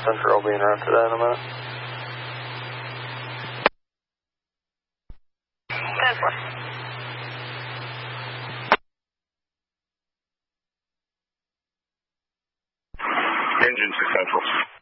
Central being routed in a minute. 10-4. Engine to Central.